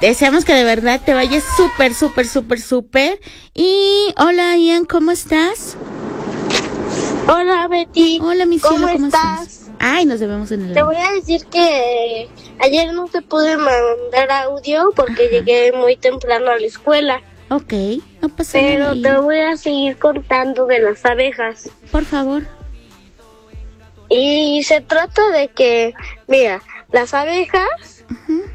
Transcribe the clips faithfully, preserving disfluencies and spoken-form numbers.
deseamos que de verdad te vayas súper, súper, súper, súper. Y hola, Ian, ¿cómo estás? Hola, Betty. Hola, mi cielo, ¿cómo, ¿cómo estás? estás? Ay, nos vemos en el... Te voy a decir que ayer no te pude mandar audio porque Ajá. llegué muy temprano a la escuela. Ok, no pasa Pero nada. te voy a seguir contando de las abejas. Por favor. Y se trata de que, mira, las abejas Uh-huh.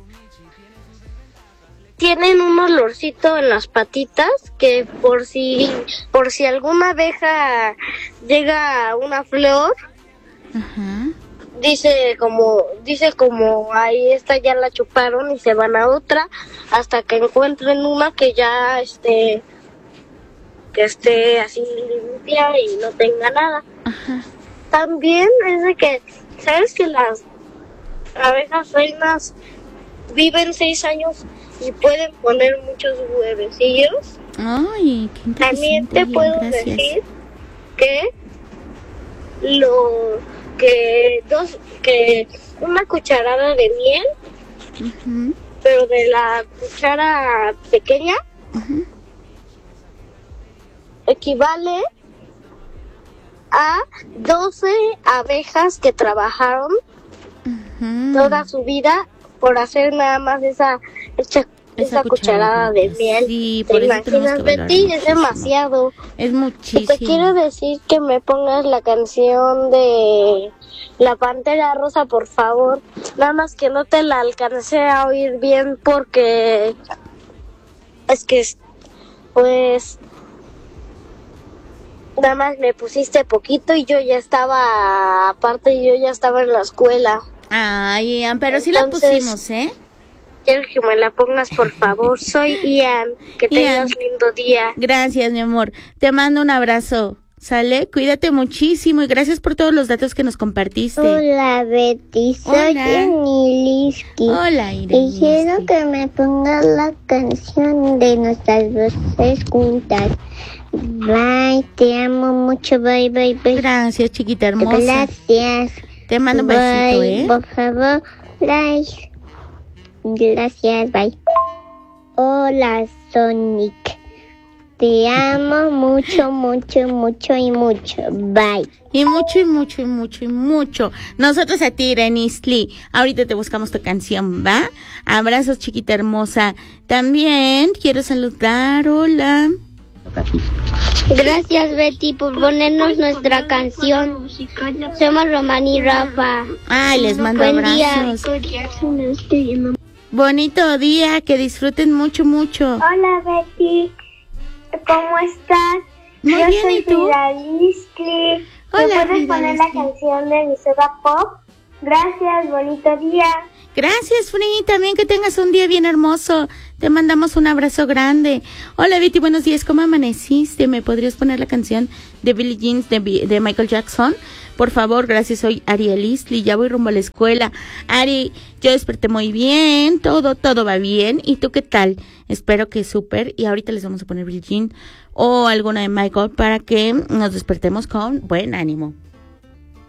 tienen un olorcito en las patitas que por si por si alguna abeja llega a una flor, Ajá. dice como dice como ahí esta ya la chuparon y se van a otra hasta que encuentren una que ya esté que esté así limpia y no tenga nada. Ajá. También es de que sabes que las abejas reinas viven seis años y pueden poner muchos huevecillos. Ay, qué interesante. También te Ian, puedo gracias. decir que lo que dos que una cucharada de miel, Uh-huh. pero de la cuchara pequeña, Uh-huh. equivale a doce abejas que trabajaron Uh-huh. toda su vida por hacer nada más esa esa, esa cucharada de miel. Sí, ¿Te por eso tenemos imaginas, que valorar Betty? Es muchísimo. demasiado. Es Y muchísimo. te quiero decir que me pongas la canción de La Pantera Rosa, por favor. Nada más que no te la alcancé a oír bien porque es que, pues, nada más me pusiste poquito y yo ya estaba, aparte yo ya estaba en la escuela. Ay, Ian, pero sí Entonces, la pusimos, ¿eh? Quiero que me la pongas, por favor. Soy Ian. Que Ian. tengas lindo día. Gracias, mi amor. Te mando un abrazo. ¿Sale? Cuídate muchísimo y gracias por todos los datos que nos compartiste. Hola, Betty, soy Hola. Irilisky. Hola, Irilisky. Quiero que me pongas la canción de nuestras voces juntas. Bye, te amo mucho, bye, bye, bye. Gracias, chiquita hermosa. Gracias. Te mando un besito, Bye, ¿eh? por favor, bye. Gracias, bye. Hola, Sonic. Te amo mucho, mucho, mucho y mucho. Bye. Y mucho, y mucho, y mucho, y mucho. Nosotros a ti, Renisli. Ahorita te buscamos tu canción, ¿va? Abrazos, chiquita hermosa. También quiero saludar, hola. Gracias, Betty, por ponernos nuestra canción. Somos Román y Rafa. Ay, les mando Buen día. abrazos. Bonito día, que disfruten mucho, mucho. Hola, Betty. ¿Cómo estás? Muy Yo bien, soy ¿y tú? Frida Liskli. ¿Me Hola, puedes Frida poner la Liskli. canción de mi soda pop? Gracias, bonito día. Gracias, Free. También que tengas un día bien hermoso. Te mandamos un abrazo grande. Hola, Betty, buenos días. ¿Cómo amaneciste? ¿Me podrías poner la canción de Billie Jean de, de Michael Jackson? Por favor, gracias. Soy Ariel Isli. Ya voy rumbo a la escuela. Ari, yo desperté muy bien. Todo, todo va bien. ¿Y tú qué tal? Espero que súper. Y ahorita les vamos a poner Billie Jean o alguna de Michael para que nos despertemos con buen ánimo.